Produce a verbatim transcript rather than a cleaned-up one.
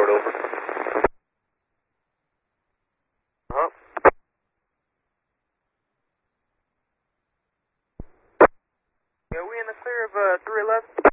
report, over. Uh-huh. Yeah, we in the clear of uh, three eleven?